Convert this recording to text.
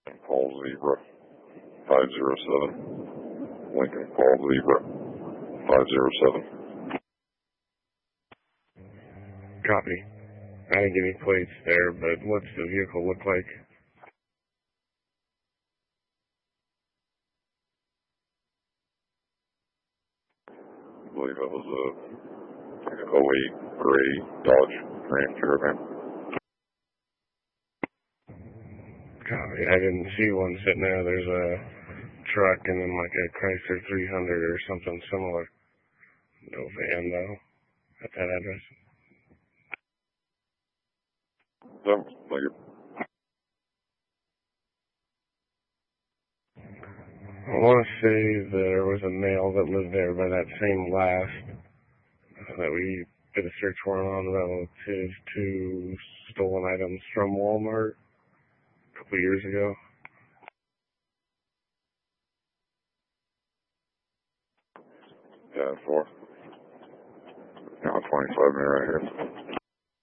Paul Zebra 507. Lincoln Paul Zebra 507. Copy. I didn't get any plates there, but what's the vehicle look like? I believe it was a 08 gray Dodge Ram Caravan. Copy. I didn't see one sitting there. There's a truck and then like a Chrysler 300 or something similar. No van though at that address. Sounds like it. I want to say there was a male that lived there by that same last that we did a search warrant on relative to stolen items from Walmart a couple years ago. Yeah, 4. 25 minutes right here.